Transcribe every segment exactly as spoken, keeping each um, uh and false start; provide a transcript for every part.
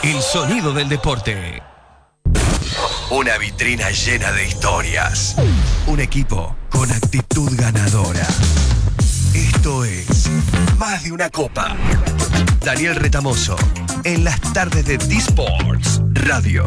El sonido del deporte. Una vitrina llena de historias. Un equipo con actitud ganadora. Esto es Más de una Copa. Daniel Retamoso, en las tardes de D-Sports Radio.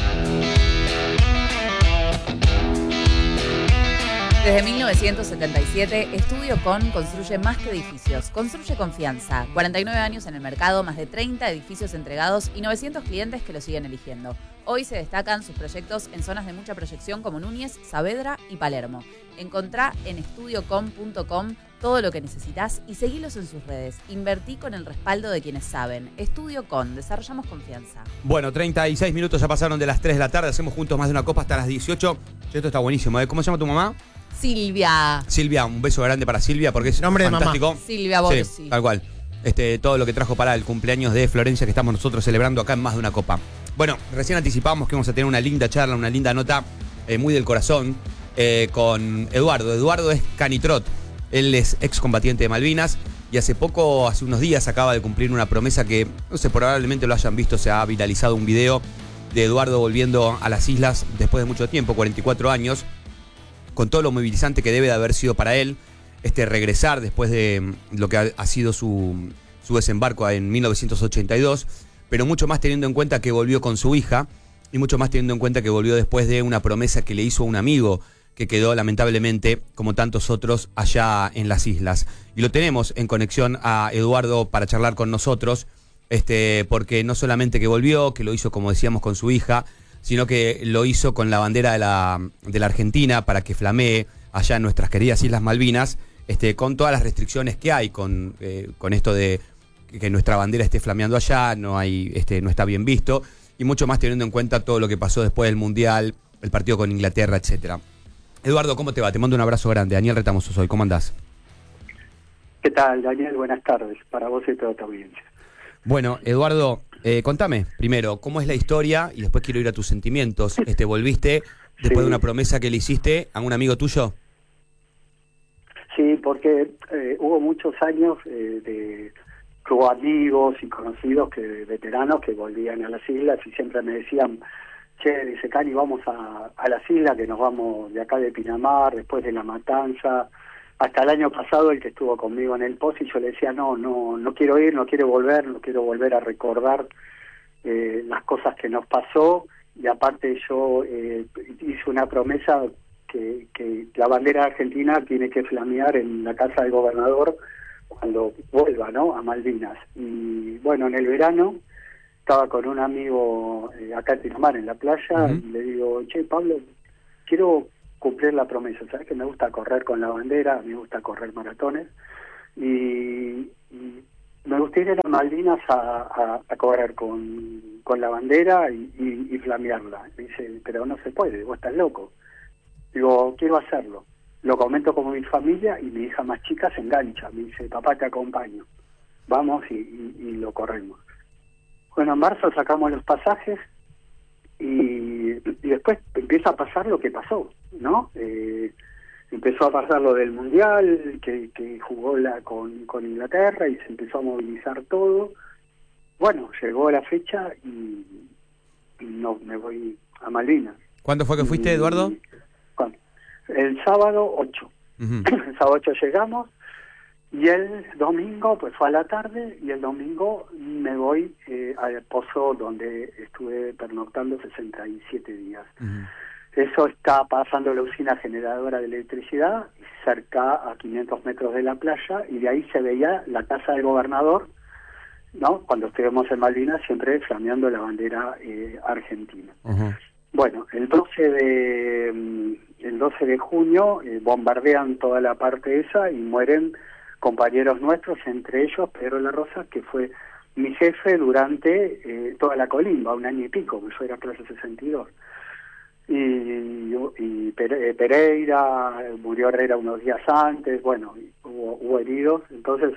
Desde mil novecientos setenta y siete, Estudio Con construye más que edificios, construye confianza. cuarenta y nueve años en el mercado, más de treinta edificios entregados y novecientos clientes que lo siguen eligiendo. Hoy se destacan sus proyectos en zonas de mucha proyección como Núñez, Saavedra y Palermo. Encontrá en estudio com punto com todo lo que necesitas y seguilos en sus redes. Invertí con el respaldo de quienes saben. Estudio Con, desarrollamos confianza. Bueno, treinta y seis minutos ya pasaron de las tres de la tarde. Hacemos juntos Más de una Copa hasta las dieciocho. Esto está buenísimo, ¿eh? ¿Cómo se llama tu mamá? Silvia. Silvia, un beso grande para Silvia porque es nombre fantástico. De mamá. Silvia Borsi. Sí, tal cual. Este, todo lo que trajo para el cumpleaños de Florencia que estamos nosotros celebrando acá en Más de una Copa. Bueno, recién anticipamos que vamos a tener una linda charla, una linda nota eh, muy del corazón eh, con Eduardo. Eduardo es canitrot. Él es excombatiente de Malvinas y hace poco, hace unos días, acaba de cumplir una promesa que, no sé, probablemente lo hayan visto, se ha viralizado un video de Eduardo volviendo a las islas después de mucho tiempo, cuarenta y cuatro años, con todo lo movilizante que debe de haber sido para él, este regresar después de lo que ha, ha sido su, su desembarco en mil novecientos ochenta y dos, pero mucho más teniendo en cuenta que volvió con su hija y mucho más teniendo en cuenta que volvió después de una promesa que le hizo un amigo que quedó lamentablemente, como tantos otros, allá en las islas. Y lo tenemos en conexión a Eduardo para charlar con nosotros, este, porque no solamente que volvió, que lo hizo, como decíamos, con su hija, sino que lo hizo con la bandera de la, de la Argentina para que flamee allá en nuestras queridas Islas Malvinas, este, con todas las restricciones que hay, con, eh, con esto de que nuestra bandera esté flameando allá, no, hay, este, no está bien visto, y mucho más teniendo en cuenta todo lo que pasó después del Mundial, el partido con Inglaterra, etcétera. Eduardo, ¿cómo te va? Te mando un abrazo grande. Daniel Retamoso soy. ¿Cómo andás? ¿Qué tal, Daniel? Buenas tardes para vos y toda tu audiencia. Bueno, Eduardo, eh, contame primero, ¿cómo es la historia? Y después quiero ir a tus sentimientos. Este, ¿volviste después Sí. de una promesa que le hiciste a un amigo tuyo? Sí, porque eh, hubo muchos años eh, de que hubo amigos y conocidos, que veteranos que volvían a las islas y siempre me decían: che, dice Cani, vamos a, a las islas, que nos vamos de acá de Pinamar, después de La Matanza. Hasta el año pasado, el que estuvo conmigo en el post, y yo le decía, no, no, no quiero ir, no quiero volver, no quiero volver a recordar eh, las cosas que nos pasó. Y aparte yo eh, hice una promesa que, que la bandera argentina tiene que flamear en la casa del gobernador cuando vuelva, ¿no?, a Malvinas. Y bueno, en el verano estaba con un amigo eh, acá en Pinamar, en la playa, uh-huh. y le digo, che, Pablo, quiero cumplir la promesa, ¿sabes? Que me gusta correr con la bandera, me gusta correr maratones, y, y me gustaría ir a Malvinas a, a, a correr con, con la bandera y, y, y flamearla. Me dice, pero no se puede, vos estás loco. Digo, quiero hacerlo. Lo comento con mi familia y mi hija más chica se engancha, me dice, papá, te acompaño, vamos y, y, y lo corremos. Bueno, en marzo sacamos los pasajes y, y después empieza a pasar lo que pasó, ¿no? Eh, empezó a pasar lo del Mundial, que, que jugó la con, con Inglaterra y se empezó a movilizar todo. Bueno, llegó la fecha y, y no me voy a Malvinas. ¿Cuándo fue que fuiste, Eduardo? Y, bueno, el sábado ocho. Uh-huh. El sábado ocho llegamos. Y el domingo, pues fue a la tarde, y el domingo me voy eh, al pozo donde estuve pernoctando sesenta y siete días. Uh-huh. Eso está pasando la usina generadora de electricidad, cerca a quinientos metros de la playa, y de ahí se veía la casa del gobernador, ¿no?, cuando estuvimos en Malvinas, siempre flameando la bandera eh, argentina. Uh-huh. Bueno, el doce de, el doce de junio eh, bombardean toda la parte esa y mueren compañeros nuestros, entre ellos Pedro La Rosa, que fue mi jefe durante eh, toda la colimba, un año y pico, que yo era clase sesenta y dos. Y, y Pereira, murió Herrera unos días antes, bueno, hubo, hubo heridos. Entonces,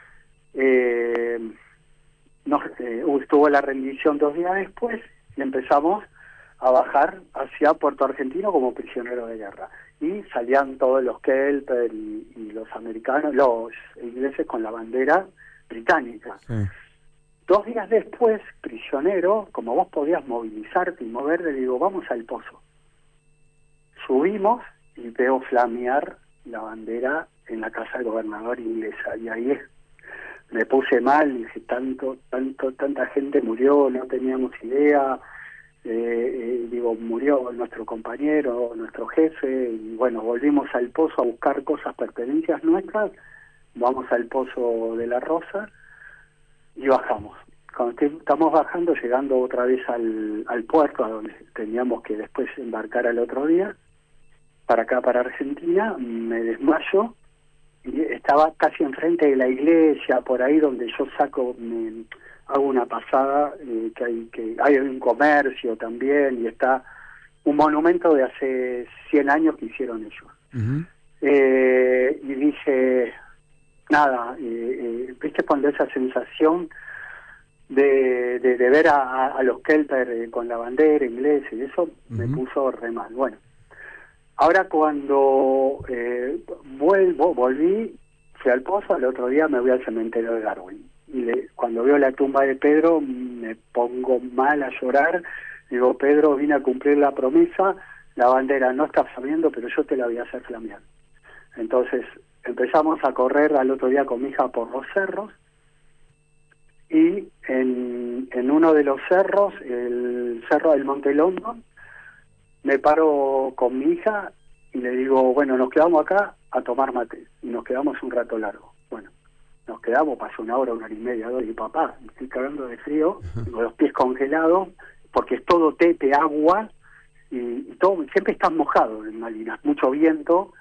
eh, nos, eh, estuvo la rendición dos días después y empezamos a bajar hacia Puerto Argentino como prisioneros de guerra. Y salían todos los Kelper y, y los americanos, los ingleses con la bandera británica. Sí. Dos días después, prisionero, como vos podías movilizarte y moverte, le digo, vamos al pozo. Subimos y veo flamear la bandera en la casa del gobernador inglesa. Y ahí es, me puse mal, dije, tanto, tanto, tanta gente murió, no teníamos idea. Eh, eh, digo, murió nuestro compañero, nuestro jefe, y bueno, volvimos al pozo a buscar cosas, pertenencias nuestras, vamos al pozo de la Rosa y bajamos. Cuando estamos bajando, llegando otra vez al, al puerto, a donde teníamos que después embarcar al otro día, para acá, para Argentina, me desmayo, y estaba casi enfrente de la iglesia, por ahí donde yo saco, me, hago una pasada, eh, que hay que hay un comercio también, y está un monumento de hace cien años que hicieron ellos. Uh-huh. Eh, y dije, nada, eh, eh, viste cuando esa sensación de, de, de ver a, a los Kelper eh, con la bandera inglesa y eso, uh-huh, me puso re mal. Bueno, ahora cuando eh, vuelvo, volví, fui al pozo, al otro día me voy al cementerio de Darwin. Y le, cuando veo la tumba de Pedro me pongo mal a llorar. Digo, Pedro, vine a cumplir la promesa, la bandera no está flameando, pero yo te la voy a hacer flamear. Entonces empezamos a correr al otro día con mi hija por los cerros, y en, en uno de los cerros, el cerro del Monte London, me paro con mi hija y le digo, bueno, nos quedamos acá a tomar mate, y nos quedamos un rato largo. Bueno, nos quedamos, pasó una hora, una hora y media, dos, y papá, me estoy cagando de frío, tengo los pies congelados, porque es todo tete, agua, y, y todo, siempre estás mojado en Malvinas, mucho viento,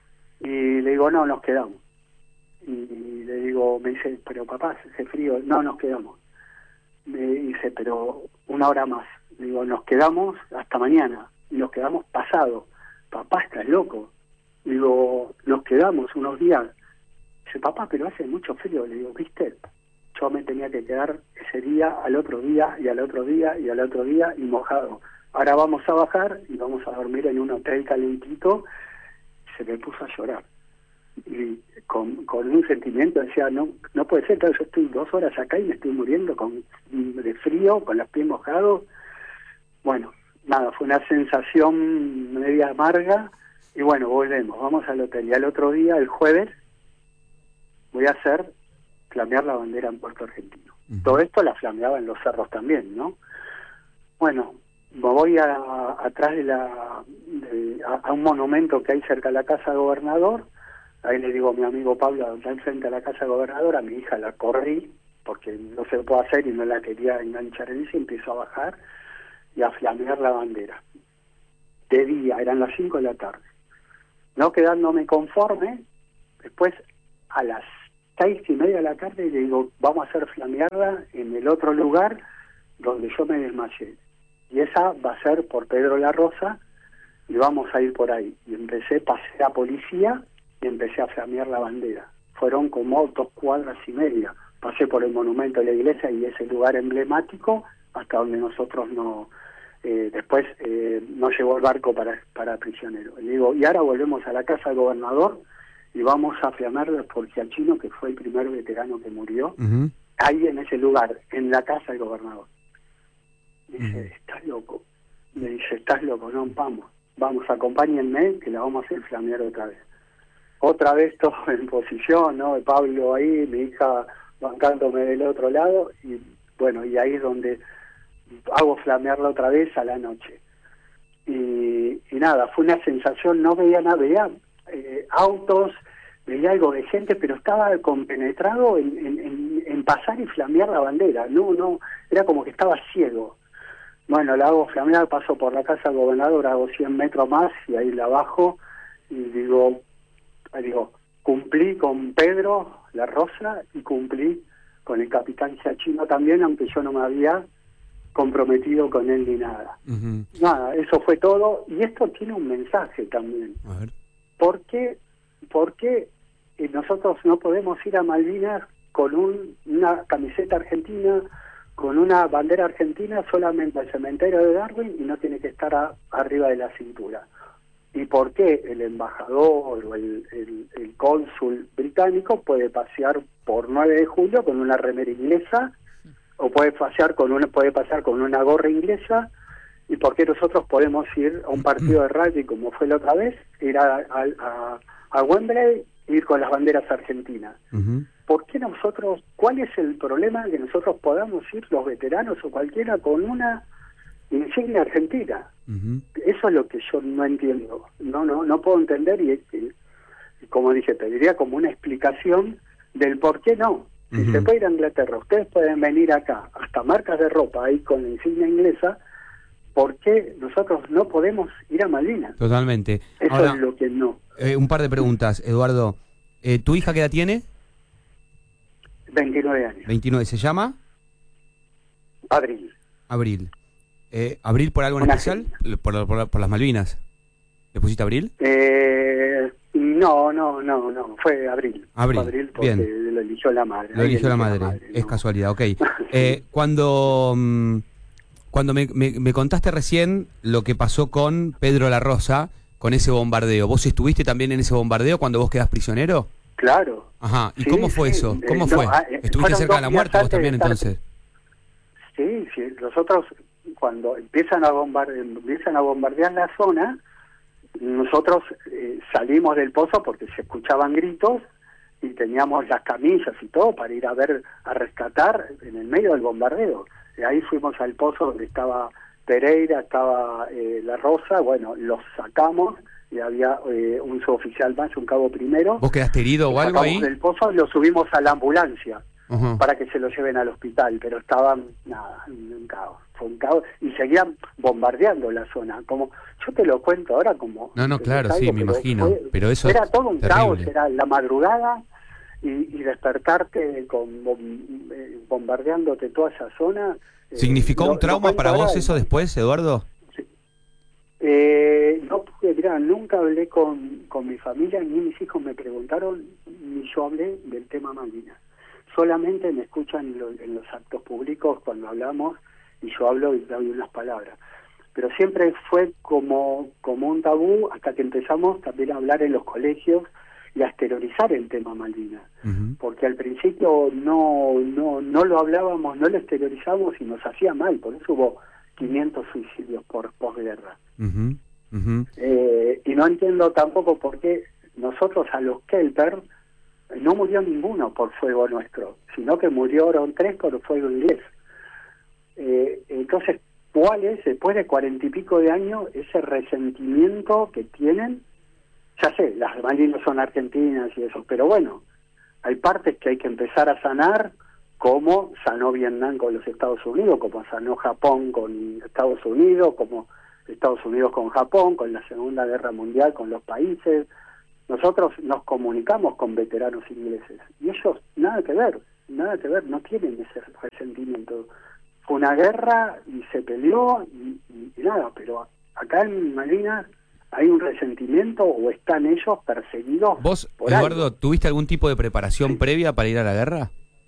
y le digo, no, nos quedamos. Y, y le digo, me dice, pero papá, hace frío, no, nos quedamos. Me dice, pero una hora más. Le digo, nos quedamos hasta mañana, y nos quedamos pasado. Papá, estás loco. Le digo, nos quedamos unos días. Dice, papá, pero hace mucho frío. Le digo, viste, yo me tenía que quedar ese día, al otro día, y al otro día, y al otro día, y mojado. Ahora vamos a bajar y vamos a dormir en un hotel calentito. Se me puso a llorar. Y con, con un sentimiento decía, no no puede ser, claro, yo estoy dos horas acá y me estoy muriendo con de frío, con los pies mojados. Bueno, nada, fue una sensación media amarga. Y bueno, volvemos, vamos al hotel. Y al otro día, el jueves, voy a hacer flamear la bandera en Puerto Argentino. Uh-huh. Todo esto la flameaba en los cerros también, ¿no? Bueno, me voy a, a, atrás de la de, a, a un monumento que hay cerca de la casa del gobernador. Ahí le digo a mi amigo Pablo, está enfrente a la casa del gobernador, a mi hija la corrí, porque no se lo puedo hacer y no la quería enganchar en eso, y empezó a bajar y a flamear la bandera. De día, eran las cinco de la tarde. No quedándome conforme, después a las seis y media de la tarde le digo, vamos a hacer flamearla en el otro lugar donde yo me desmayé. Y esa va a ser por Pedro La Rosa, y vamos a ir por ahí. Y empecé, pasé a policía y empecé a flamear la bandera. Fueron como dos cuadras y media. Pasé por el monumento de la iglesia y ese lugar emblemático hasta donde nosotros no... Eh, después eh, no llegó el barco para, para prisioneros. Le digo, y ahora volvemos a la casa del gobernador y vamos a flamear por Giachino, que fue el primer veterano que murió, uh-huh, ahí en ese lugar, en la casa del gobernador. Dice, uh-huh, estás loco. Me dice, estás loco, no, vamos, vamos, acompáñenme, que la vamos a hacer flamear otra vez. Otra vez todo en posición, ¿no? Pablo ahí, mi hija bancándome del otro lado, y bueno, y ahí es donde hago flamearla otra vez a la noche. Y, y nada, fue una sensación, no veía nada, veía eh, autos, veía algo de gente, pero estaba compenetrado en, en, en, en pasar y flamear la bandera, no, no, era como que estaba ciego. Bueno, la hago flamear, paso por la casa del gobernador, hago cien metros más y ahí la bajo y digo, digo, cumplí con Pedro La Rosa y cumplí con el capitán Giachino también, aunque yo no me había comprometido con él ni nada. Uh-huh. Nada, eso fue todo. Y esto tiene un mensaje también. A ver. ¿Por qué, por qué nosotros no podemos ir a Malvinas con un, una camiseta argentina, con una bandera argentina, solamente al cementerio de Darwin, y no tiene que estar a, arriba de la cintura? ¿Y por qué el embajador o el, el, el cónsul británico puede pasear por nueve de julio con una remera inglesa o puede pasar con una, puede pasar con una gorra inglesa, y por qué nosotros podemos ir a un partido de rugby como fue la otra vez, ir a, a, a, a Wembley, ir con las banderas argentinas. Uh-huh. ¿Por qué nosotros, cuál es el problema que nosotros podamos ir, los veteranos o cualquiera, con una insignia argentina? Uh-huh. Eso es lo que yo no entiendo, no no no puedo entender, y, y, y como dije, pediría como una explicación del por qué no. Si uh-huh. se puede ir a Inglaterra, ustedes pueden venir acá, hasta marcas de ropa ahí con la insignia inglesa, ¿por qué nosotros no podemos ir a Malvinas? Totalmente. Eso Ahora, es lo que no. Eh, un par de preguntas, Eduardo. Eh, ¿Tu hija qué edad tiene? veintinueve años. veintinueve. ¿Se llama? Abril. Abril. Eh, ¿Abril por algo en Una especial? Por, por, por las Malvinas. ¿Le pusiste Abril? Eh, no, no, no, no, fue Abril. Abril, Fue Abril porque bien. lo eligió la madre. Lo eligió la madre, es ¿no? casualidad, ok. Eh, cuando mm, cuando me, me, me contaste recién lo que pasó con Pedro La Rosa, con ese bombardeo, ¿vos estuviste también en ese bombardeo cuando vos quedás prisionero? Claro. Ajá, ¿y Sí, cómo fue sí. eso? Eh, ¿Cómo no, fue? ah, eh, ¿Estuviste fueron cerca de dos la días muerte vos antes también de estar- entonces? Sí, sí, nosotros cuando empiezan a bombardear, empiezan a bombardear la zona, nosotros eh, salimos del pozo porque se escuchaban gritos y teníamos las camillas y todo para ir a ver, a rescatar en el medio del bombardeo. Y ahí fuimos al pozo donde estaba Pereira, estaba eh, La Rosa, bueno, los sacamos y había eh, un suboficial más, un cabo primero. ¿Vos quedaste herido o Lo algo sacamos ahí? del pozo y lo subimos a la ambulancia Ajá. para que se lo lleven al hospital, pero estaban, nada, un caos, fue un caos, y seguían bombardeando la zona, como, yo te lo cuento ahora como... No, no, que claro, es sí, algo, me pero imagino, fue- pero eso era es todo un terrible. caos, era la madrugada, y, y despertarte con bom- eh, bombardeándote toda esa zona. eh, ¿Significó lo- un lo trauma cuento para ahora vos y- eso después, Eduardo? Eh, no pude, mirá, nunca hablé con, con mi familia, ni mis hijos me preguntaron, ni yo hablé del tema Malvinas. Solamente me escuchan en, lo- en los actos públicos cuando hablamos, y yo hablo y doy unas palabras. Pero siempre fue como, como un tabú hasta que empezamos también a hablar en los colegios y a exteriorizar el tema Malvinas. Uh-huh. Porque al principio no, no, no lo hablábamos, no lo exteriorizábamos y nos hacía mal, por eso hubo quinientos suicidios por posguerra. Uh-huh. Uh-huh. Eh, y no entiendo tampoco por qué nosotros a los Kelper no murió ninguno por fuego nuestro, sino que murieron tres por fuego inglés. Eh, entonces, ¿cuál es, después de cuarenta y pico de años, ese resentimiento que tienen? Ya sé, las Malvinas son argentinas y eso, pero bueno, hay partes que hay que empezar a sanar, como sanó Vietnam con los Estados Unidos, como sanó Japón con Estados Unidos, como Estados Unidos con Japón, con la Segunda Guerra Mundial, con los países. Nosotros nos comunicamos con veteranos ingleses y ellos nada que ver, nada que ver, no tienen ese resentimiento. Fue una guerra y se peleó y, y, y nada, pero acá en Malvinas hay un resentimiento o están ellos perseguidos. ¿Vos, por Eduardo, algo. tuviste algún tipo de preparación Sí. previa para ir a la guerra?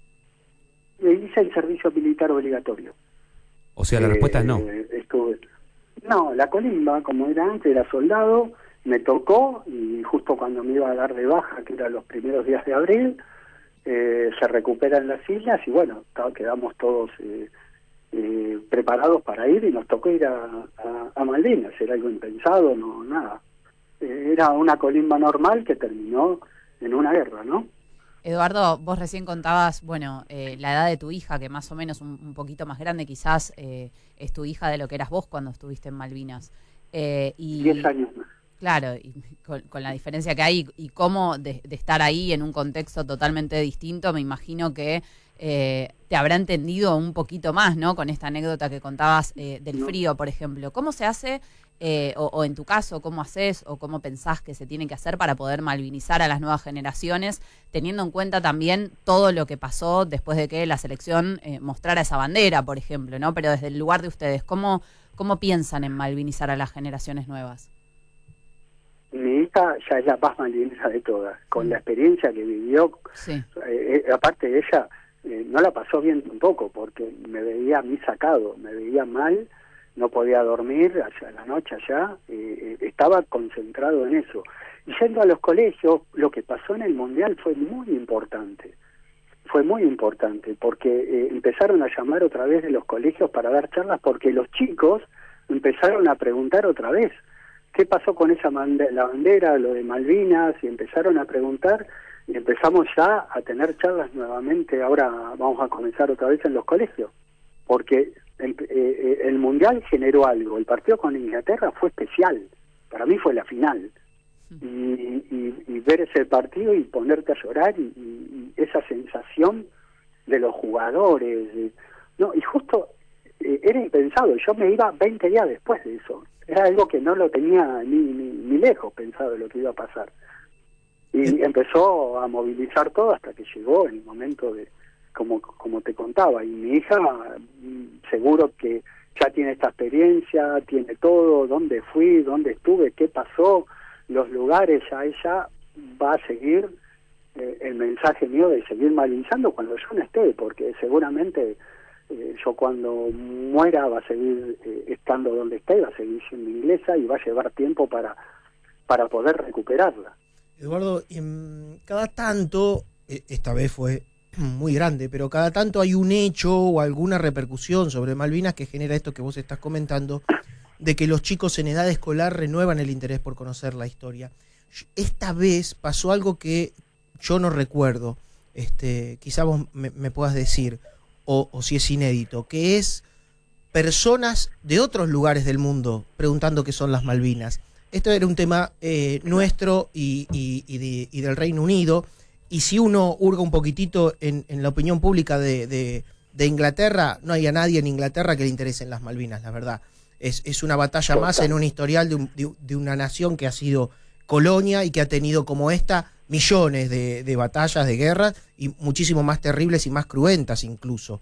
E hice el servicio militar obligatorio. O sea, la respuesta es no. Eh, estuve- No, la colimba, como era antes, era soldado, me tocó y justo cuando me iba a dar de baja, que eran los primeros días de abril, eh, se recuperan las islas y bueno, ta- quedamos todos eh, eh, preparados para ir y nos tocó ir a, a, a Malvinas, era algo impensado, no nada. Eh, era una colimba normal que terminó en una guerra, ¿no? Eduardo, vos recién contabas, bueno, eh, la edad de tu hija, que más o menos un, un poquito más grande quizás eh, es tu hija de lo que eras vos cuando estuviste en Malvinas. Eh, y Diez años más. Claro, y con, con la diferencia que hay y cómo de, de estar ahí en un contexto totalmente distinto, me imagino que eh, te habrá entendido un poquito más, ¿no? Con esta anécdota que contabas eh, del No. frío, por ejemplo. ¿Cómo se hace, eh, o, o en tu caso, cómo haces o cómo pensás que se tiene que hacer para poder malvinizar a las nuevas generaciones, teniendo en cuenta también todo lo que pasó después de que la selección eh, mostrara esa bandera, por ejemplo, ¿no? Pero desde el lugar de ustedes, ¿cómo, cómo piensan en malvinizar a las generaciones nuevas? Mi hija ya es la más malvinesa de todas, con la experiencia que vivió. Sí. Eh, eh, aparte de ella, eh, no la pasó bien tampoco, porque me veía a mí sacado, me veía mal, no podía dormir allá la noche allá, eh, eh, estaba concentrado en eso. Y yendo a los colegios, lo que pasó en el Mundial fue muy importante, fue muy importante, porque eh, empezaron a llamar otra vez de los colegios para dar charlas, porque los chicos empezaron a preguntar otra vez, ¿qué pasó con esa mande- la bandera, lo de Malvinas? Y empezaron a preguntar, y empezamos ya a tener charlas nuevamente. Ahora vamos a comenzar otra vez en los colegios, porque el, eh, el Mundial generó algo. El partido con Inglaterra fue especial, para mí fue la final. Y, y, y ver ese partido y ponerte a llorar y, y, y esa sensación de los jugadores, de, no, y justo eh, era impensado. Yo me iba veinte días después de eso. Era algo que no lo tenía ni, ni, ni lejos pensado de lo que iba a pasar. Y empezó a movilizar todo hasta que llegó el momento de, como, como te contaba. Y mi hija, seguro que ya tiene esta experiencia, tiene todo, dónde fui, dónde estuve, qué pasó, los lugares, ya ella va a seguir eh, el mensaje mío de seguir movilizando cuando yo no esté, porque seguramente eh, yo cuando muera va a seguir eh, estando donde esté, va a seguir siendo inglesa y va a llevar tiempo para, para poder recuperarla. Eduardo, cada tanto, esta vez fue muy grande, pero cada tanto hay un hecho o alguna repercusión sobre Malvinas que genera esto que vos estás comentando, de que los chicos en edad escolar renuevan el interés por conocer la historia. Esta vez pasó algo que yo no recuerdo, este, quizá vos me, me puedas decir, o, o si es inédito, que es personas de otros lugares del mundo preguntando qué son las Malvinas. Esto era un tema eh, nuestro y, y, y, de, y del Reino Unido, y si uno hurga un poquitito en, en la opinión pública de, de, de Inglaterra, no hay a nadie en Inglaterra que le interesen las Malvinas, la verdad. Es, es una batalla más en un historial de, un, de, de una nación que ha sido colonia y que ha tenido como esta millones de, de batallas, de guerras, y muchísimo más terribles y más cruentas incluso,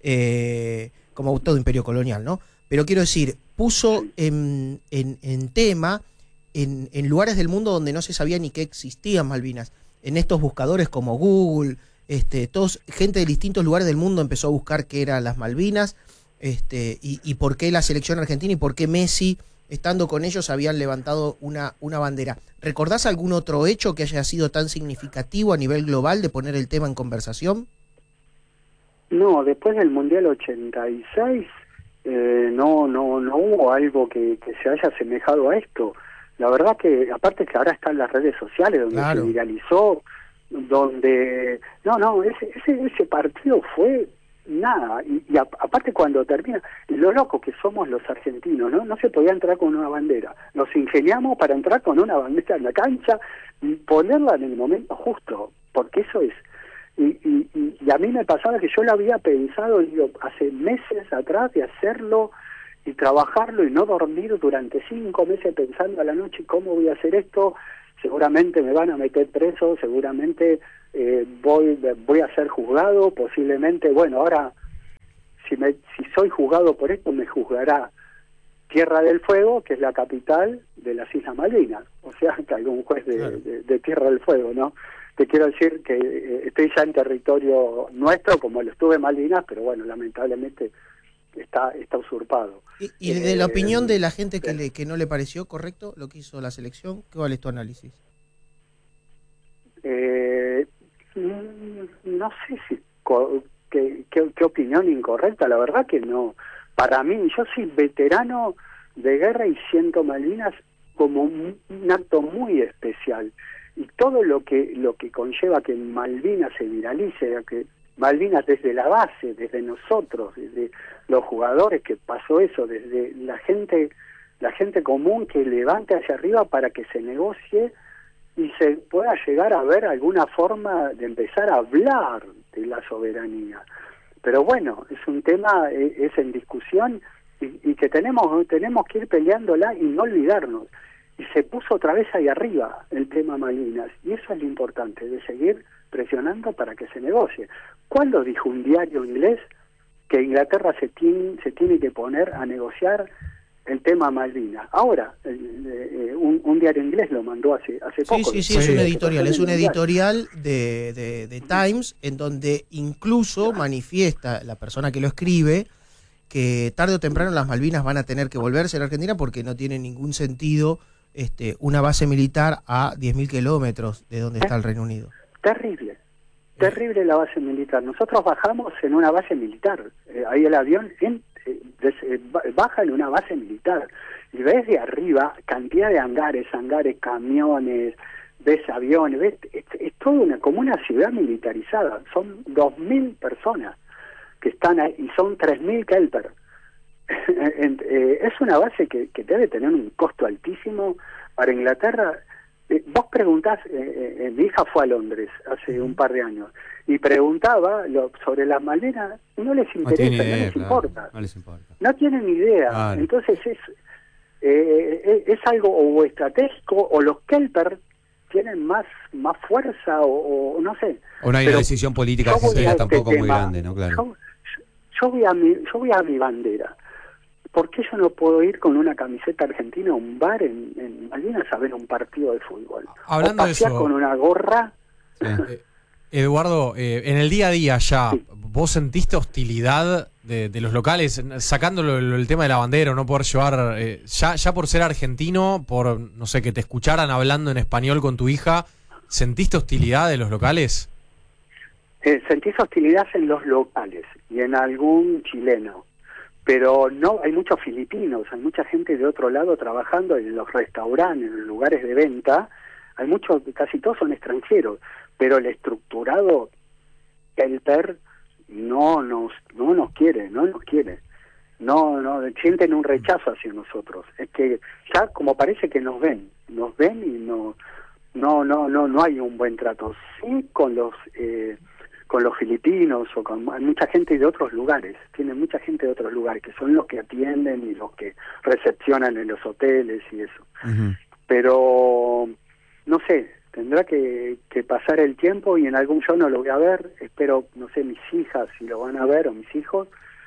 eh, como todo imperio colonial, ¿no? Pero quiero decir, puso en, en, en tema en, en lugares del mundo donde no se sabía ni que existían Malvinas, en estos buscadores como Google, este, todos, gente de distintos lugares del mundo empezó a buscar qué eran las Malvinas, este, y, y por qué la selección argentina y por qué Messi, estando con ellos, habían levantado una, una bandera. ¿Recordás algún otro hecho que haya sido tan significativo a nivel global de poner el tema en conversación? No, después del Mundial ochenta y seis eh, no no no hubo algo que, que se haya asemejado a esto. La verdad que, aparte que ahora están las redes sociales donde claro. se viralizó, donde... No, no, ese, ese, ese partido fue nada. Y, y a, aparte cuando termina, lo loco que somos los argentinos, ¿no? No se podía entrar con una bandera. Nos ingeniamos para entrar con una bandera en la cancha y ponerla en el momento justo, porque eso es... Y, y, y, y a mí me pasaba que yo lo había pensado, digo, hace meses atrás de hacerlo y trabajarlo y no dormir durante cinco meses pensando a la noche cómo voy a hacer esto, seguramente me van a meter preso, seguramente eh, voy voy a ser juzgado, posiblemente, bueno, ahora si me si soy juzgado por esto me juzgará Tierra del Fuego, que es la capital de las Islas Malvinas, o sea, que algún juez de, claro. de, de Tierra del Fuego, ¿no? Te quiero decir que eh, estoy ya en territorio nuestro, como lo estuve en Malvinas, pero bueno, lamentablemente está está usurpado. ¿Y, y de eh, la opinión de la gente que, le, que no le pareció correcto lo que hizo la selección? ¿Cuál es tu análisis? Eh, no sé si qué, qué, qué opinión incorrecta, la verdad que no. Para mí, yo soy veterano de guerra y siento Malvinas como un, un acto muy especial. Y todo lo que lo que conlleva que Malvinas se viralice, que Malvinas desde la base, desde nosotros, desde los jugadores, que pasó eso, desde la gente la gente común que levante hacia arriba para que se negocie y se pueda llegar a ver alguna forma de empezar a hablar de la soberanía. Pero bueno, es un tema, es en discusión y, y que tenemos tenemos que ir peleándola y no olvidarnos. Y se puso otra vez ahí arriba el tema Malvinas, y eso es lo importante, de seguir presionando para que se negocie. ¿Cuándo dijo un diario inglés que Inglaterra se tiene, se tiene que poner a negociar el tema Malvinas? Ahora, eh, eh, un, un diario inglés lo mandó hace hace sí, poco. Sí, sí, es un editorial, es un editorial de, de, de Times, en donde incluso manifiesta la persona que lo escribe que tarde o temprano las Malvinas van a tener que volverse a la Argentina porque no tiene ningún sentido este, una base militar a diez mil kilómetros de donde está el Reino Unido. Terrible, Terrible la base militar. Nosotros bajamos en una base militar. Eh, ahí el avión en, eh, des, eh, baja en una base militar. Y ves de arriba cantidad de hangares, hangares, camiones, ves aviones, ves, es, es todo una, como una ciudad militarizada. Son dos mil personas que están ahí y son tres mil Kelper. eh, es una base que, que debe tener un costo altísimo para Inglaterra. Eh, vos preguntás, eh, eh, mi hija fue a Londres hace un par de años y preguntaba lo, sobre las Malvinas y no les interesa, no, idea, no les claro, importa. No les importa. No tienen idea. Claro. Entonces es, eh, es algo o estratégico o los Kelper tienen más más fuerza o, o no sé. O no hay una decisión política argentina tampoco este muy tema, grande, ¿no? Claro. Yo, yo voy a mi, yo voy a mi bandera. ¿Por qué yo no puedo ir con una camiseta argentina a un bar en, en Malvinas a ver un partido de fútbol? Hablando o pasear de eso, con una gorra. Sí. eh, Eduardo, eh, en el día a día ya, sí. ¿vos sentiste hostilidad de, de los locales, sacándolo el, el tema de la bandera o no poder llevar, eh, ya, ya por ser argentino, por, no sé, que te escucharan hablando en español con tu hija, ¿sentiste hostilidad de los locales? Eh, sentís hostilidad en los locales y en algún chileno. Pero no, hay muchos filipinos, hay mucha gente de otro lado trabajando en los restaurantes, en los lugares de venta, hay muchos, casi todos son extranjeros, pero el estructurado Kelper no nos, no nos quiere, no nos quiere, no, no, sienten un rechazo hacia nosotros, es que ya como parece que nos ven, nos ven y no, no, no, no, no hay un buen trato, sí con los eh, con los filipinos o con mucha gente de otros lugares, tienen mucha gente de otros lugares, que son los que atienden y los que recepcionan en los hoteles y eso. Uh-huh. Pero, no sé, tendrá que, que pasar el tiempo y en algún yo no lo voy a ver, espero, no sé, mis hijas si lo van a ver o mis hijos,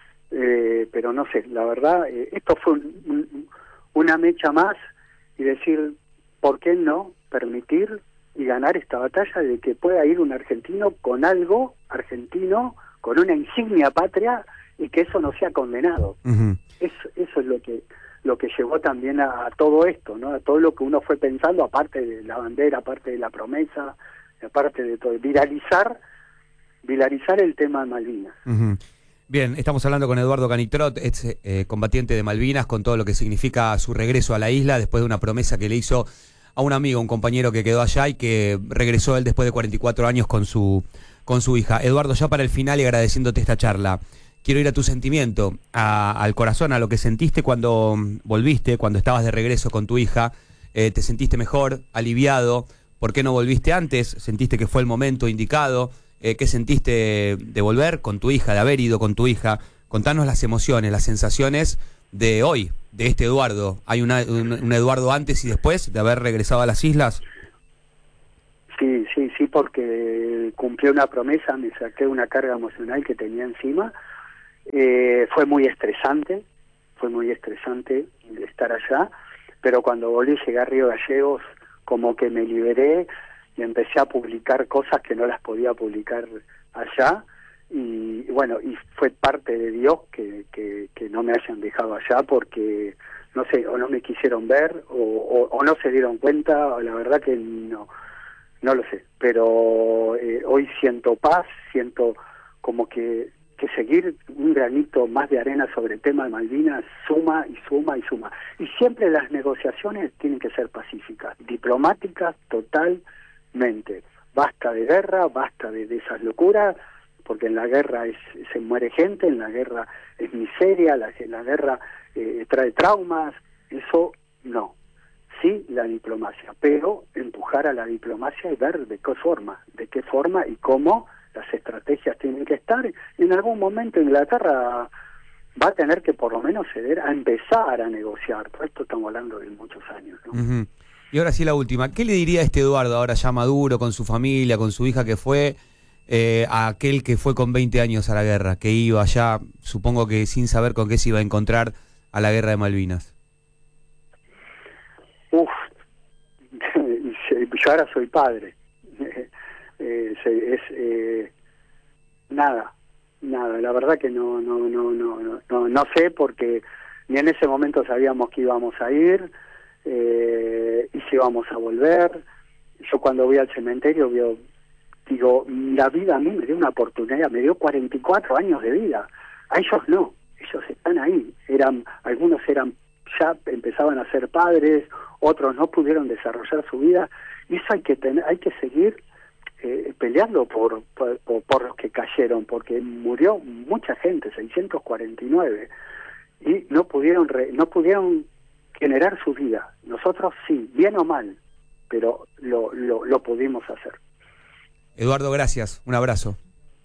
eh, pero no sé, la verdad, eh, esto fue un, un, una mecha más y decir, ¿por qué no permitir y ganar esta batalla de que pueda ir un argentino con algo argentino, con una insignia patria y que eso no sea condenado? Uh-huh. Eso, eso es lo que lo que llevó también a, a todo esto, ¿no? A todo lo que uno fue pensando, aparte de la bandera, aparte de la promesa, aparte de todo, viralizar, viralizar el tema de Malvinas. Uh-huh. Bien, estamos hablando con Eduardo Canitrot, ex eh, combatiente de Malvinas, con todo lo que significa su regreso a la isla después de una promesa que le hizo a un amigo, un compañero que quedó allá y que regresó él después de cuarenta y cuatro años con su con su hija. Eduardo, ya para el final y agradeciéndote esta charla, quiero ir a tu sentimiento, a, al corazón, a lo que sentiste cuando volviste, cuando estabas de regreso con tu hija. Eh, ¿Te sentiste mejor, aliviado? ¿Por qué no volviste antes? ¿Sentiste que fue el momento indicado? Eh, ¿Qué sentiste de volver con tu hija, de haber ido con tu hija? Contanos las emociones, las sensaciones de hoy, de este Eduardo. ¿Hay una, un, un Eduardo antes y después de haber regresado a las islas? Sí, sí, sí, porque cumplí una promesa, me saqué una carga emocional que tenía encima. Eh, fue muy estresante, fue muy estresante estar allá, pero cuando volví, llegué a Río Gallegos, como que me liberé y empecé a publicar cosas que no las podía publicar allá. Y bueno, y fue parte de Dios que, que, que no me hayan dejado allá porque, no sé, o no me quisieron ver o, o, o no se dieron cuenta, o la verdad que no, no lo sé. Pero eh, hoy siento paz, siento como que, que seguir un granito más de arena sobre el tema de Malvinas suma y suma y suma. Y siempre las negociaciones tienen que ser pacíficas, diplomáticas totalmente. Basta de guerra, basta de, de esas locuras, porque en la guerra es, se muere gente, en la guerra es miseria, la, la guerra eh, trae traumas, eso no. Sí, la diplomacia, pero empujar a la diplomacia y ver de qué forma, de qué forma y cómo las estrategias tienen que estar. En algún momento Inglaterra va a tener que por lo menos ceder a empezar a negociar, por esto estamos hablando de muchos años, ¿no? Uh-huh. Y ahora sí la última, ¿qué le diría a este Eduardo ahora ya maduro, con su familia, con su hija que fue... Eh, a aquel que fue con veinte años a la guerra, que iba allá, supongo que sin saber con qué se iba a encontrar, a la guerra de Malvinas? Uf, yo ahora soy padre. eh, es eh, nada, nada. La verdad que no, no, no, no, no, no, no sé porque ni en ese momento sabíamos que íbamos a ir eh, y si íbamos a volver. Yo cuando voy al cementerio veo digo, la vida a mí me dio una oportunidad, me dio cuarenta y cuatro años de vida. A ellos no, ellos están ahí. Eran, algunos eran ya empezaban a ser padres, otros no pudieron desarrollar su vida, y eso hay que tener, hay que seguir eh, peleando por, por, por los que cayeron, porque murió mucha gente, seiscientos cuarenta y nueve, y no pudieron re, no pudieron generar su vida. Nosotros sí, bien o mal, pero lo, lo, lo pudimos hacer. Eduardo, gracias. Un abrazo.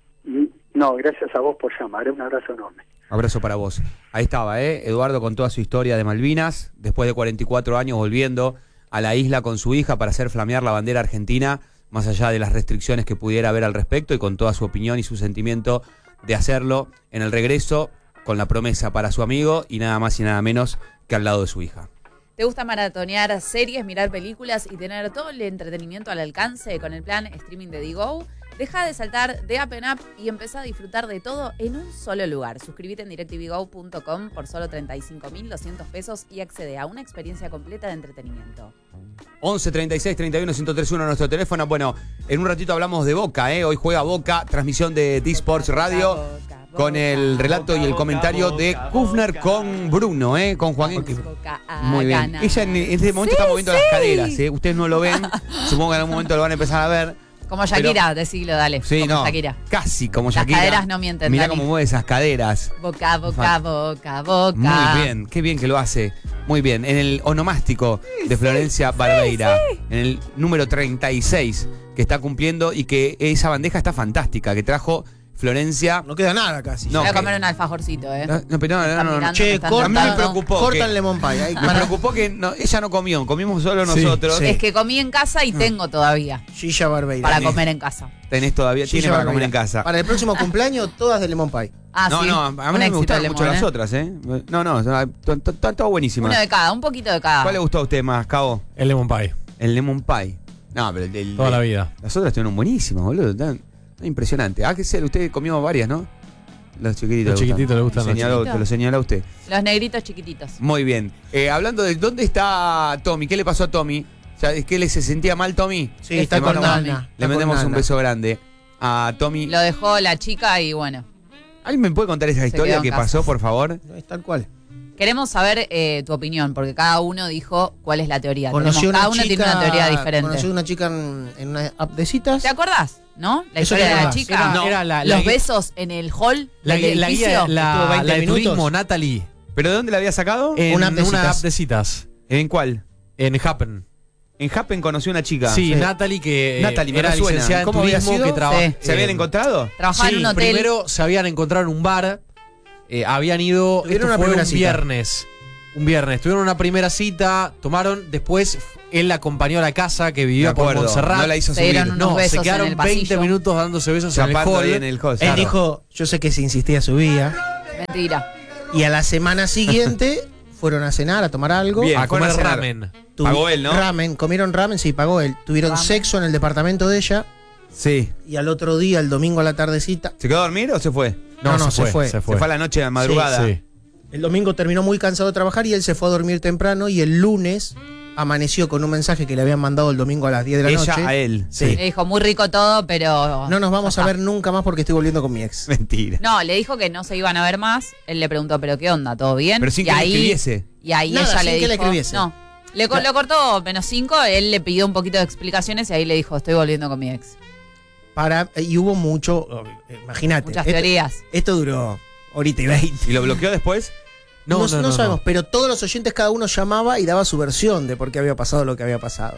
Y, no, gracias a vos por llamar. Un abrazo enorme. Abrazo para vos. Ahí estaba, ¿eh? Eduardo con toda su historia de Malvinas, después de cuarenta y cuatro años volviendo a la isla con su hija para hacer flamear la bandera argentina, más allá de las restricciones que pudiera haber al respecto, y con toda su opinión y su sentimiento de hacerlo en el regreso, con la promesa para su amigo y nada más y nada menos que al lado de su hija. ¿Te gusta maratonear series, mirar películas y tener todo el entretenimiento al alcance con el plan streaming de Digo? Deja de saltar de app en app y empezá a disfrutar de todo en un solo lugar. Suscríbete en directv go punto com por solo treinta y cinco mil doscientos pesos y accede a una experiencia completa de entretenimiento. once treinta y seis treinta y uno ciento treinta y uno nuestro teléfono. Bueno, en un ratito hablamos de Boca, ¿eh? Hoy juega Boca, transmisión de D-Sports Radio. Boca, Boca, Con el relato y el comentario de Kufner con Bruno, ¿eh? Con Joaquín. Boca a Muy bien. ganar. Ella en este momento Sí, está moviendo sí. las caderas, ¿eh? Ustedes no lo ven. Supongo que en algún momento lo van a empezar a ver. Como Shakira, decilo, dale. Sí, como no. Shakira. Casi como Las Shakira. caderas no mienten, Mirá Dani. cómo mueve esas caderas. Boca, boca, boca, boca. Muy bien, qué bien que lo hace. Muy bien. En el onomástico de Florencia Barbeira, en el número treinta y seis que está cumpliendo, y que esa bandeja está fantástica, que trajo Florencia. No queda nada casi. No, Voy a que- comer un alfajorcito, ¿eh? No, no, pero no, no, Están no, no. mirando, Che, me están corta- A mí me tratando. preocupó. Corta que- el lemon pie. Ahí, Me para- preocupó que no, ella no comió, comimos solo Sí, nosotros. sí. Es que comí en casa y tengo todavía Gilla Barbeira. para Sí. comer en casa. Tenés todavía, Gilla tiene para Barbeira. comer en casa. Para el próximo cumpleaños, todas de lemon pie. Ah, no, sí. no, a Un mí me éxito gustaron el mucho lemon, las ¿eh? otras, ¿eh? No, no, están todas buenísimas. Uno de cada, un poquito de cada. ¿Cuál le gustó a usted más, Cabo? El lemon pie. El lemon pie. No, pero el, el- Toda el- la vida. Las otras estuvieron buenísimas, boludo. Tan, tan impresionante. Ah, que sea, usted comió varias, ¿no? Los chiquititos. Los le chiquititos le gustan los Señaló- chiquititos. Te lo señaló usted. Los negritos chiquititos. Muy bien. Eh, hablando de dónde está Tommy, ¿qué le pasó a Tommy? O sea, ¿es que le se sentía mal Tommy? Sí, Este está Le con mandamos- Nana. Le mandamos un beso grande a Tommy. Lo dejó la chica y bueno. ¿Alguien me puede contar esa historia quedó en que casa. pasó, por favor? Es tal cual. Queremos saber eh, tu opinión, porque cada uno dijo cuál es la teoría. Conoció Tenemos- cada una uno chica, tiene una teoría diferente. Conoció una chica en, en una app de citas. ¿Te acordás? ¿No? La Eso historia te de la acordás. chica. Era, No. era la, la Los guía- besos en el hall la, del guía- la edificio. guía, Estuvo la, veinte la de minutos. turismo, Natalie. ¿Pero de dónde la había sacado? En Una app de una citas. app de citas. ¿En cuál? En Happen. En Happen conoció una chica. Sí, Sí. Natalie, que eh, Natalie, me era suena. licenciada en ¿Cómo había turismo, sido? que trabaja. Sí. ¿Se habían encontrado? Trabajaba Sí, en un hotel. primero se habían encontrado en un bar. eh, habían ido. Tuvieron Esto una fue primera un cita. viernes. Un viernes. Tuvieron una primera cita, tomaron. Después él la acompañó a la casa que De vivía por acuerdo. Montserrat. No la hizo Se subir. dieron unos No, besos se en quedaron el veinte pasillo. minutos dándose besos en el Chapando hall. ahí en el hall. Él Claro. dijo, yo sé que si insistía subía. Mentira. Y a la semana siguiente fueron a cenar, a tomar algo. Bien. A Fueron comer a cenar. ramen. Tu- Pagó él, ¿no? Ramen, comieron ramen, sí, pagó él. Tuvieron Ramen. sexo en el departamento de ella. Sí. Y al otro día, el domingo a la tardecita. ¿Se quedó a dormir o se fue? No, no, se fue. Se Se fue. fue a la noche, a la madrugada. Sí. El domingo terminó muy cansado de trabajar y él se fue a dormir temprano. Y el lunes amaneció con un mensaje que le habían mandado el domingo a las diez de la Ella noche. a él. Sí. Le dijo, muy rico todo, pero... No nos vamos ya a está. ver nunca más porque estoy volviendo con mi ex. Mentira. No, le dijo que no se iban a ver más. Él le preguntó, ¿pero qué onda? ¿Todo bien? Pero sin y que le ahí, escribiese. Y ahí Nada, ella sin le que dijo... le escribiese. No. Le co- lo cortó menos cinco, él le pidió un poquito de explicaciones y ahí le dijo, estoy volviendo con mi ex. Para, y hubo mucho, imagínate. Muchas esto, teorías. esto duró horita y veinte. ¿Y lo bloqueó después? No, No, no, no, no, sabemos, no. pero todos los oyentes, cada uno llamaba y daba su versión de por qué había pasado lo que había pasado.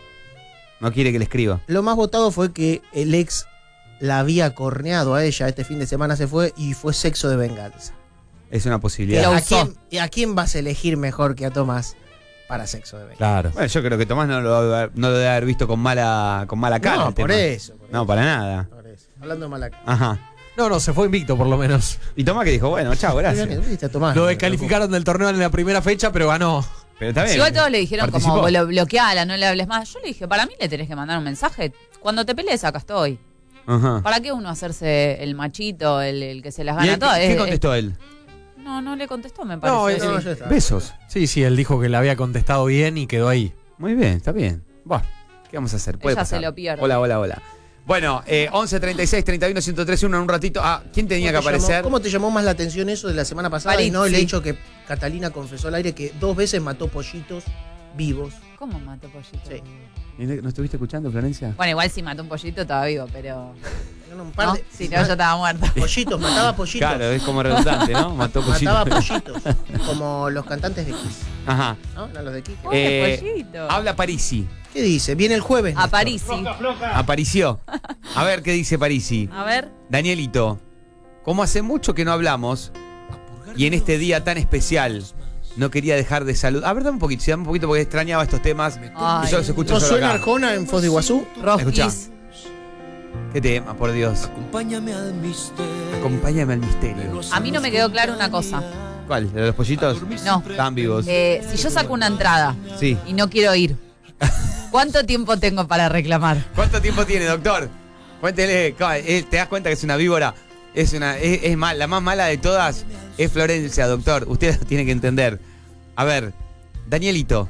No quiere que le escriba. Lo más votado fue que el ex la había corneado a ella, este fin de semana se fue y fue sexo de venganza. Es una Lo posibilidad. ¿A usó. quién, ¿A quién vas a elegir mejor que a Tomás para sexo de venganza? Claro. Bueno, yo creo que Tomás no lo, debe haber- no lo debe haber visto con mala, con mala cara. no, el por tema. eso. por No, eso, para nada. por eso. Hablando de malaca. Ajá. No, no, se fue invicto por lo menos. Y Tomás que dijo, bueno, chao, gracias. ¿Viste a Tomás? Lo descalificaron del torneo en la primera fecha, pero ganó. Pero está bien. Igual todos le dijeron Participó. como, "Blo- bloqueala, no le hables más. Yo le dije, para mí le tenés que mandar un mensaje. Cuando te pelees, acá estoy. Ajá. ¿Para qué uno hacerse el machito, el, el que se las ¿Y gana él, todas? ¿Qué Es- contestó él? es- no, no le contestó, me No, parece. él- No, sí. ya está. Besos. Sí, sí, él dijo que le había contestado bien y quedó ahí. Muy bien, está bien. Bueno, ¿qué vamos a hacer? Puede Ella pasar. se lo pierde. Hola, hola, hola. Bueno, eh, once treinta y seis treinta y uno ciento trece uno en un ratito. Ah, ¿quién tenía que ¿Cómo te aparecer? llamó- ¿Cómo te llamó más la atención eso de la semana pasada? París, Y no el sí. hecho que Catalina confesó al aire que dos veces mató pollitos vivos. ¿Cómo mató pollito? Sí. ¿No estuviste escuchando, Florencia? Bueno, igual si mató un pollito estaba vivo, pero. No, no, un par ¿No? de- Si no, yo estaba muerto. Pollitos, mataba pollitos. Claro, es como redundante, ¿no? Mató pollito. Mataba pollitos. Como los cantantes de Kiss. Ajá. ¿No? Eran los de Kiss. Pobre Eh, pollito. Habla Parisi. ¿Qué dice? Viene el jueves. A Néstor. Parisi. Apareció. A ver qué dice Parisi. A ver. Danielito, como hace mucho que no hablamos y en este día tan especial no quería dejar de saludar. A ver, dame un poquito, sí, dame un poquito porque extrañaba estos temas Ay. y solo se escucha ¿No solo suena acá. Arjona en Foz de Iguazú? Escuchá. Rosquis. ¿Qué tema, por Dios? Acompáñame al misterio. Acompáñame al misterio. A mí no me quedó claro una cosa. ¿Cuál? ¿De los pollitos? No. Están vivos. Eh, si yo saco una entrada Sí. y no quiero ir, ¿cuánto tiempo tengo para reclamar? ¿Cuánto tiempo tiene, doctor? Cuéntele. ca- eh, ¿Te das cuenta que es una víbora? Es una, es, es mal, la más mala de todas es Florencia, doctor. Usted lo tiene que entender. A ver, Danielito,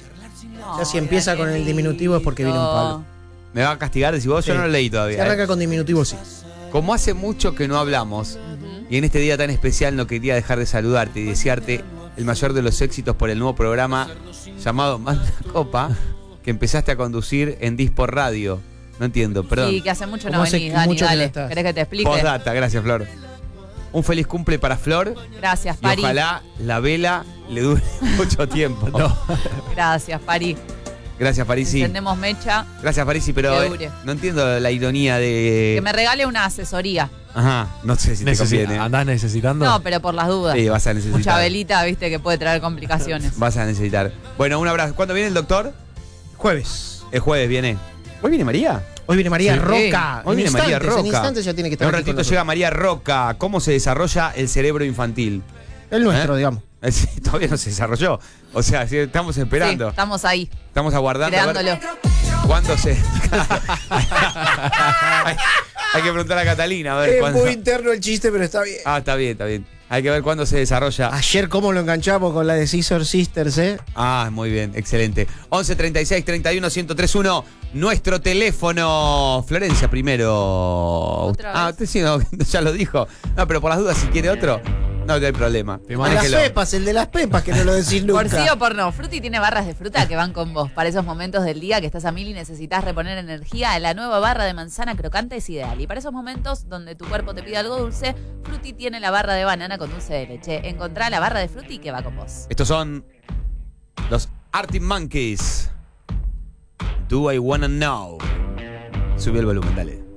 Ya si empieza con el diminutivo es porque viene un palo. ¿me va a castigar? Decís vos, yo Sí. no lo leí Si todavía. arranca ¿eh? con diminutivo, sí. Como hace mucho que no hablamos, y en este día tan especial no quería dejar de saludarte y desearte el mayor de los éxitos por el nuevo programa llamado Manda Copa, que empezaste a conducir en Dispor Radio. No entiendo, perdón. Sí, que hace mucho no Como hace venís, Dani, mucho que no dale. estás. ¿Querés que te explique? Postdata, gracias, Flor. Un feliz cumple para Flor Gracias, y Pari. ojalá la vela le dure mucho tiempo. Gracias, Pari. Gracias, Parisi. Encendemos mecha. Gracias, Parisi, pero Que eh, dure. no entiendo la ironía de... Que me regale una asesoría. Ajá, no sé si te Necesi- conviene. ¿Andás necesitando? No, pero por las dudas. Sí, vas a necesitar. Mucha velita, viste, que puede traer complicaciones. Vas a necesitar. Bueno, un abrazo. ¿Cuándo viene el doctor? Jueves. El jueves viene. ¿Hoy viene María? Hoy viene María Sí. Roca. Hoy En viene María instantes, Roca. En instantes ya tiene que En estar un aquí con ratito llega María Roca. ¿Cómo se desarrolla el cerebro infantil? nosotros. El nuestro, ¿Eh? digamos. Eh, sí, todavía no se desarrolló. O sea, sí, estamos Sí, esperando. estamos ahí, Estamos aguardando a ver creándolo. cuándo se... hay, hay que preguntar a Catalina a ver Es cuándo... muy interno el chiste, pero está bien. Ah, está bien, está bien. Hay que ver cuándo se desarrolla. Ayer cómo lo enganchamos con la de Scissor Sisters, ¿eh? Ah, muy bien, excelente. once treinta y seis treinta y uno ciento treinta y uno, nuestro teléfono. Florencia primero. ¿Otra Ah, vez? usted sí, no, ya lo dijo. No, pero por las dudas, si quiere otro, no hay problema. Te De las Manéjelo. pepas, el de las pepas, que no lo decís nunca. Por sí o por no, Fruti tiene barras de fruta que van con vos. Para esos momentos del día que estás a mil y necesitas reponer energía, la nueva barra de manzana crocante es ideal. Y para esos momentos donde tu cuerpo te pide algo dulce, Fruti tiene la barra de banana con dulce de leche. Encontrá la barra de Fruti que va con vos. Estos son los Arctic Monkeys. Do I Wanna Know. Sube el volumen, dale.